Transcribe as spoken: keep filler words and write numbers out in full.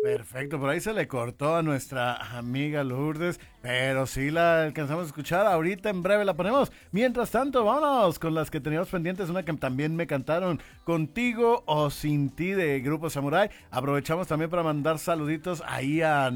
Perfecto, por ahí se le cortó a nuestra amiga Lourdes, pero sí la alcanzamos a escuchar. Ahorita en breve la ponemos. Mientras tanto, vámonos con las que teníamos pendientes. Una que también me cantaron, Contigo o Sin Ti, de Grupo Samurai. Aprovechamos también para mandar saluditos ahí a